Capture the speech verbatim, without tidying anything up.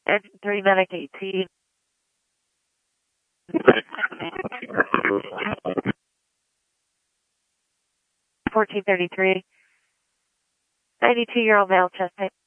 Engine three, medic eighteen. fourteen thirty-three. ninety-two-year-old male, chest pain.